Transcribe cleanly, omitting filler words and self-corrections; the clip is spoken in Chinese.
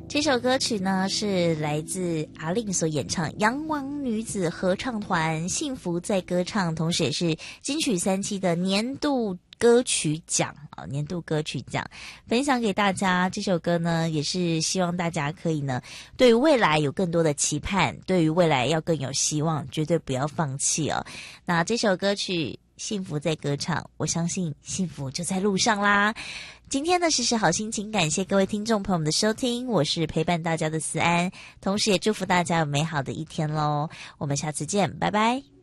这首歌曲呢是来自阿令所演唱，阳光女子合唱团幸福在歌唱，同时也是金曲3期的年度歌曲奖啊，年度歌曲奖分享给大家。这首歌呢也是希望大家可以呢对于未来有更多的期盼，对于未来要更有希望，绝对不要放弃哦。那这首歌曲幸福在歌唱，我相信幸福就在路上啦。今天的时时好心情，感谢各位听众朋友们的收听，我是陪伴大家的思安，同时也祝福大家有美好的一天咯。我们下次见，拜拜。